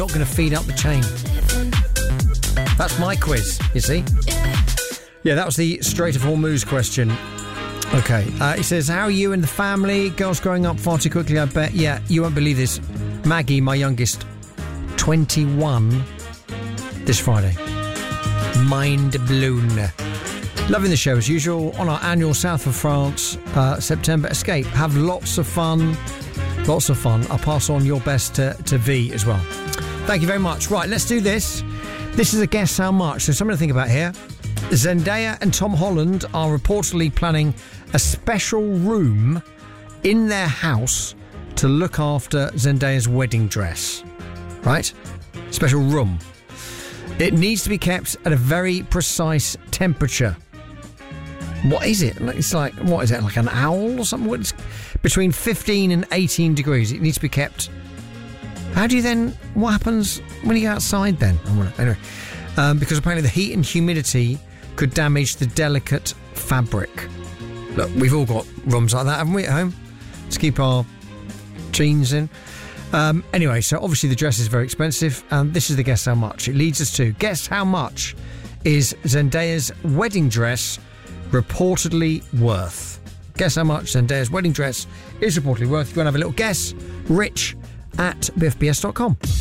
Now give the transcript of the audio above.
not going to feed up the chain. That's my quiz, you see. Yeah, that was the Strait of Hormuz question. Okay, he says, how are you and the family? Girls growing up far too quickly, I bet. Yeah, you won't believe this. Maggie, my youngest, 21 this Friday. Mind blown. Loving the show as usual on our annual South of France September escape. Have lots of fun. Lots of fun. I'll pass on your best to V as well. Thank you very much. Right, let's do this. This is a guess how much. So something to think about here. Zendaya and Tom Holland are reportedly planning a special room in their house to look after Zendaya's wedding dress. Right? Special room. It needs to be kept at a very precise temperature. What is it? It's like, what is it, like an owl or something? It's between 15 and 18 degrees. It needs to be kept. How do you then, what happens when you go outside then? Anyway, because apparently the heat and humidity could damage the delicate fabric. Look, we've all got rooms like that, haven't we, at home? To keep our jeans in. Anyway, so obviously the dress is very expensive, and this is the guess how much. It leads us to guess how much is Zendaya's wedding dress reportedly worth. Guess how much Zendaya's wedding dress is reportedly worth. If you want to have a little guess, rich@bfbs.com.